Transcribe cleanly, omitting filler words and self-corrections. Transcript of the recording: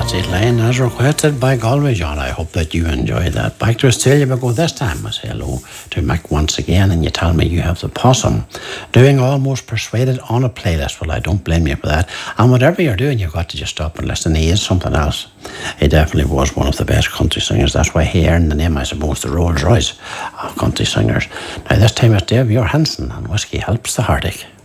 It line as requested by Galway John. I hope that you enjoyed that. Back to Australia we go this time. I say hello to Mick once again, and you tell me you have the possum doing Almost Persuaded on a playlist. Well, I don't blame you for that. And whatever you're doing, you've got to just stop and listen. He is something else. He definitely was one of the best country singers. That's why he earned the name, I suppose, the Rolls Royce of country singers. Now this time it's Dave Johansen and Whiskey Helps the Heartache.